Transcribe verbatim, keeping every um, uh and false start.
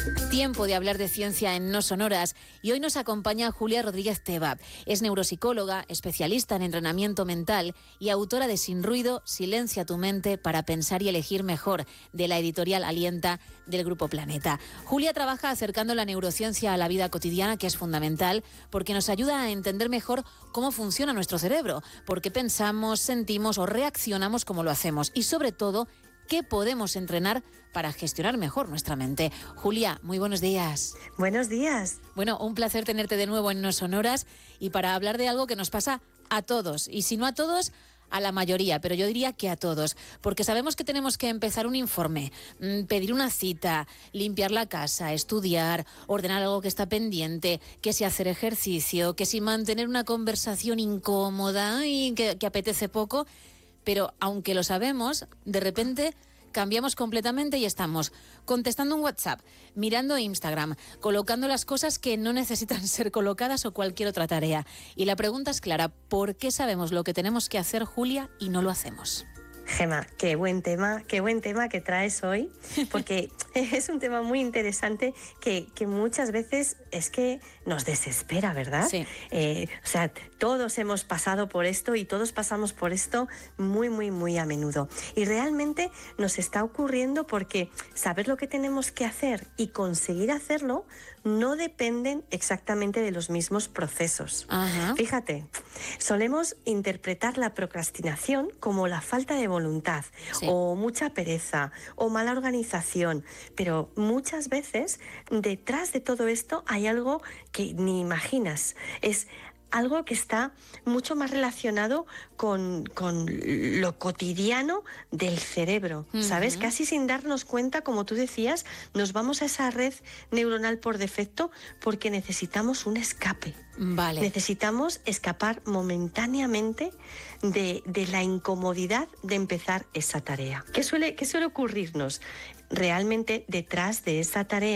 Tiempo de hablar de ciencia en No Sonoras y hoy nos acompaña Julia Rodríguez Tebab. Es neuropsicóloga, especialista en entrenamiento mental y autora de Sin ruido, silencia tu mente para pensar y elegir mejor, de la editorial Alienta del Grupo Planeta. Julia trabaja acercando la neurociencia a la vida cotidiana, que es fundamental porque nos ayuda a entender mejor cómo funciona nuestro cerebro, por qué pensamos, sentimos o reaccionamos como lo hacemos y sobre todo qué podemos entrenar para gestionar mejor nuestra mente. Julia, muy buenos días. Buenos días. Bueno, un placer tenerte de nuevo en No Sonoras y para hablar de algo que nos pasa a todos, y si no a todos, a la mayoría, pero yo diría que a todos, porque sabemos que tenemos que empezar un informe, pedir una cita, limpiar la casa, estudiar, ordenar algo que está pendiente, que si hacer ejercicio, que si mantener una conversación incómoda y que, que apetece poco. Pero aunque lo sabemos, de repente cambiamos completamente y estamos contestando un WhatsApp, mirando Instagram, colocando las cosas que no necesitan ser colocadas o cualquier otra tarea. Y la pregunta es clara: ¿por qué sabemos lo que tenemos que hacer, Julia, y no lo hacemos? Gema, qué buen tema, qué buen tema que traes hoy, porque es un tema muy interesante que, que muchas veces es que nos desespera, ¿verdad? Sí. Eh, o sea, todos hemos pasado por esto y todos pasamos por esto muy, muy, muy a menudo. Y realmente nos está ocurriendo porque saber lo que tenemos que hacer y conseguir hacerlo no dependen exactamente de los mismos procesos. Ajá. Fíjate, solemos interpretar la procrastinación como la falta de voluntad, Sí. o mucha pereza o mala organización, pero muchas veces detrás de todo esto hay algo que ni imaginas. Es algo que está mucho más relacionado con, con lo cotidiano del cerebro, ¿sabes? Uh-huh. Casi sin darnos cuenta, como tú decías, nos vamos a esa red neuronal por defecto porque necesitamos un escape. Vale. Necesitamos escapar momentáneamente de, de la incomodidad de empezar esa tarea. ¿Qué suele, qué suele ocurrirnos? Realmente detrás de esa tarea